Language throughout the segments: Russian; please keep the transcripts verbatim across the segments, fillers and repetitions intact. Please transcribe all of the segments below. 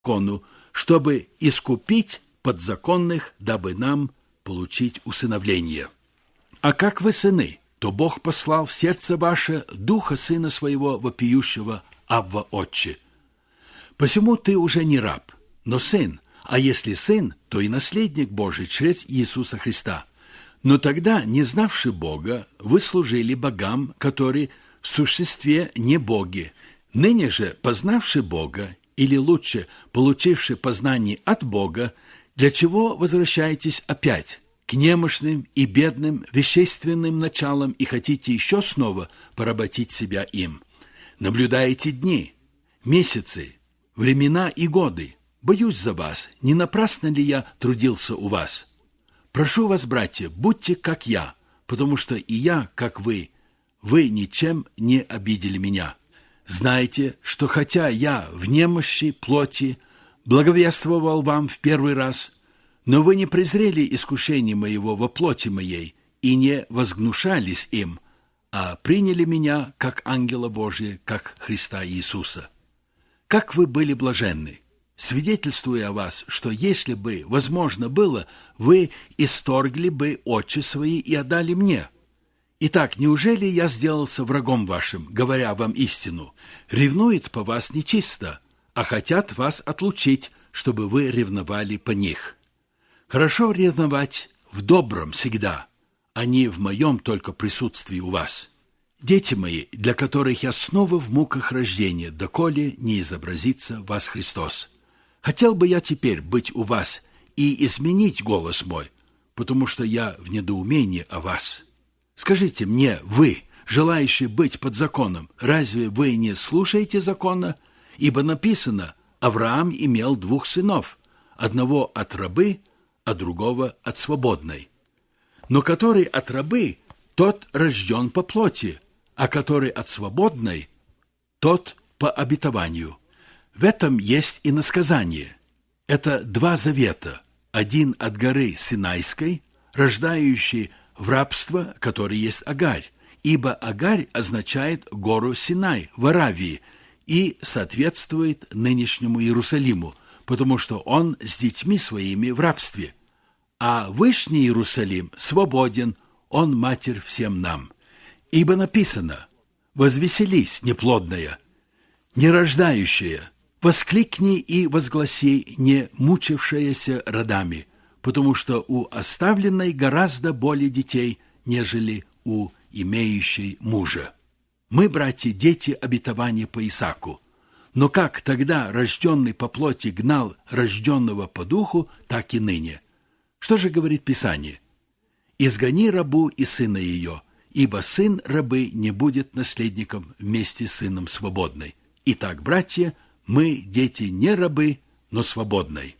закону, чтобы искупить подзаконных, дабы нам получить усыновление. А как вы сыны, то Бог послал в сердце ваше духа Сына Своего вопиющего Авва Отче. Посему ты уже не раб, но сын, а если сын, то и наследник Божий через Иисуса Христа. Но тогда, не знавши Бога, вы служили богам, которые в существе не боги. Ныне же, познавши Бога, или лучше, получивши познание от Бога, для чего возвращаетесь опять к немощным и бедным вещественным началам и хотите еще снова поработить себя им? Наблюдаете дни, месяцы, времена и годы. Боюсь за вас, не напрасно ли я трудился у вас? Прошу вас, братья, будьте как я, потому что и я, как вы, вы ничем не обидели меня. Знайте, что хотя я в немощи плоти благовествовал вам в первый раз, но вы не презрели искушение моего во плоти моей и не возгнушались им, а приняли меня как ангела Божия, как Христа Иисуса. Как вы были блаженны! Свидетельствуя о вас, что если бы возможно было, вы исторгли бы очи свои и отдали мне. Итак, неужели я сделался врагом вашим, говоря вам истину? Ревнует по вас нечисто, а хотят вас отлучить, чтобы вы ревновали по них. Хорошо ревновать в добром всегда, а не в моем только присутствии у вас. Дети мои, для которых я снова в муках рождения, доколе не изобразится вас Христос. Хотел бы я теперь быть у вас и изменить голос мой, потому что я в недоумении о вас. Скажите мне, вы, желающие быть под законом, разве вы не слушаете закона? Ибо написано, Авраам имел двух сынов, одного от рабы, а другого от свободной. Но который от рабы, тот рожден по плоти, а который от свободной, тот по обетованию. В этом есть и насказание. Это два завета, один от горы Синайской, рождающий в рабство, который есть Агарь, ибо Агарь означает гору Синай в Аравии и соответствует нынешнему Иерусалиму, потому что он с детьми своими в рабстве. А Вышний Иерусалим свободен, он матерь всем нам. Ибо написано: «Возвеселись, неплодная, нерождающая, воскликни и возгласи, не мучившаяся родами, потому что у оставленной гораздо более детей, нежели у имеющей мужа». Мы, братья, дети обетования по Исааку. Но как тогда рожденный по плоти гнал рожденного по духу, так и ныне. Что же говорит Писание? «Изгони рабу и сына ее, ибо сын рабы не будет наследником вместе с сыном свободной. Итак, братья, мы дети не рабы, но свободной».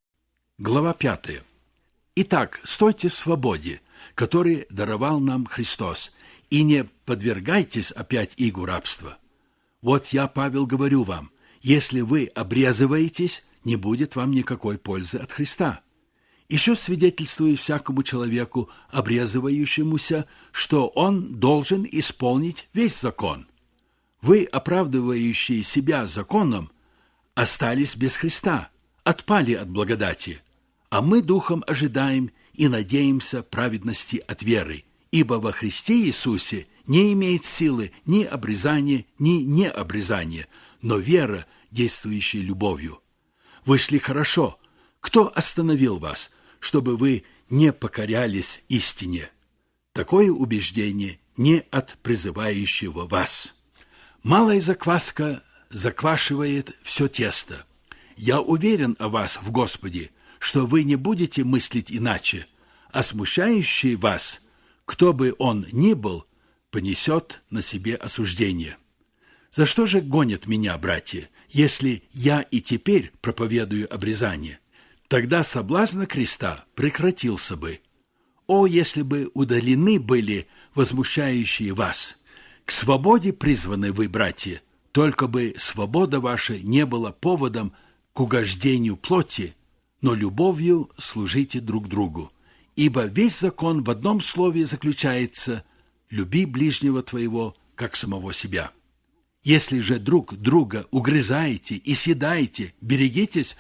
Глава пятая. Итак, стойте в свободе, который даровал нам Христос, и не подвергайтесь опять игу рабства. Вот я, Павел, говорю вам, если вы обрезываетесь, не будет вам никакой пользы от Христа. Еще свидетельствую всякому человеку, обрезывающемуся, что он должен исполнить весь закон. Вы, оправдывающие себя законом, остались без Христа, отпали от благодати, а мы духом ожидаем и надеемся праведности от веры, ибо во Христе Иисусе не имеет силы ни обрезания, ни необрезания, но вера, действующая любовью. Вы шли хорошо. Кто остановил вас, чтобы вы не покорялись истине? Такое убеждение не от призывающего вас. Малая закваска заквашивает все тесто. Я уверен о вас в Господе, что вы не будете мыслить иначе, а смущающий вас, кто бы он ни был, понесет на себе осуждение. За что же гонят меня, братья, если я и теперь проповедую обрезание? Тогда соблазн креста прекратился бы. О, если бы удалены были возмущающие вас! К свободе призваны вы, братья, только бы свобода ваша не была поводом к угождению плоти, но любовью служите друг другу. Ибо весь закон в одном слове заключается: «Люби ближнего твоего, как самого себя». Если же друг друга угрызаете и съедаете, берегитесь,